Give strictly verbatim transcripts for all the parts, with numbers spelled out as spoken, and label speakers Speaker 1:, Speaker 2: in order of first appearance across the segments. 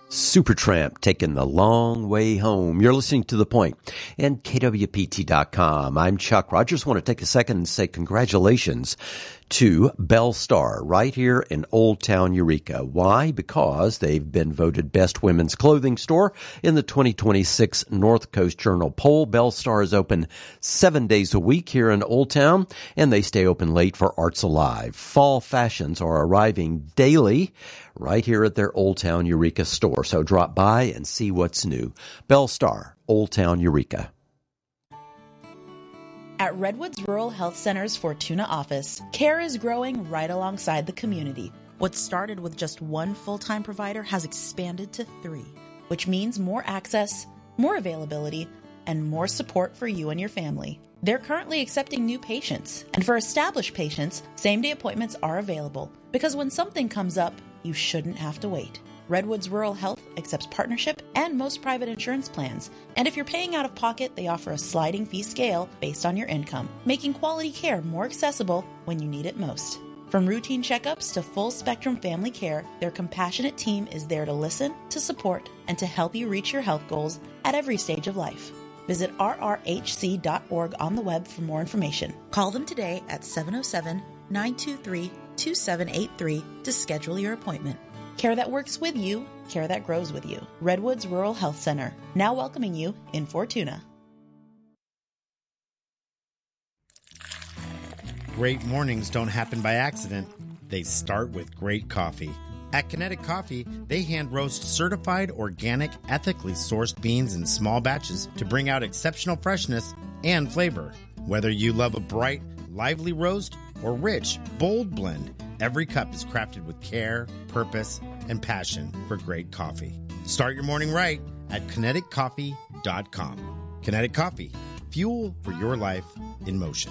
Speaker 1: Supertramp taking the long way home. You're listening to The Point and K W P T dot com. I'm Chuck Rogers. Want to take a second and say congratulations to Bell Star right here in Old Town Eureka. Why? Because they've been voted best women's clothing store in the twenty twenty-six North Coast Journal poll. Bell Star is open seven days a week here in Old Town, and they stay open late for Arts Alive. Fall fashions are arriving daily right here at their Old Town Eureka store. So drop by and see what's new. Bell Star, Old Town Eureka.
Speaker 2: At Redwoods Rural Health Center's Fortuna office, care is growing right alongside the community. What started with just one full-time provider has expanded to three, which means more access, more availability, and more support for you and your family. They're currently accepting new patients, and for established patients, same-day appointments are available, because when something comes up, you shouldn't have to wait. Redwoods Rural Health accepts partnership and most private insurance plans. And if you're paying out of pocket, they offer a sliding fee scale based on your income, making quality care more accessible when you need it most. From routine checkups to full-spectrum family care, their compassionate team is there to listen, to support, and to help you reach your health goals at every stage of life. Visit r r h c dot org on the web for more information. Call them today at seven oh seven, nine two three, two seven eight three to schedule your appointment. Care that works with you, care that grows with you. Redwoods Rural Health Center, now welcoming you in Fortuna.
Speaker 3: Great mornings don't happen by accident. They start with great coffee. At Kinetic Coffee, they hand roast certified, organic, ethically sourced beans in small batches to bring out exceptional freshness and flavor. Whether you love a bright, lively roast or rich, bold blend, every cup is crafted with care, purpose, and passion for great coffee. Start your morning right at kinetic coffee dot com. Kinetic Coffee, fuel for your life in motion.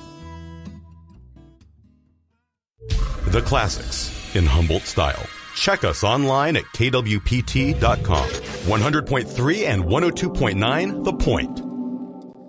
Speaker 4: The classics in Humboldt style. Check us online at K W P T dot com. one hundred point three and one oh two point nine The Point.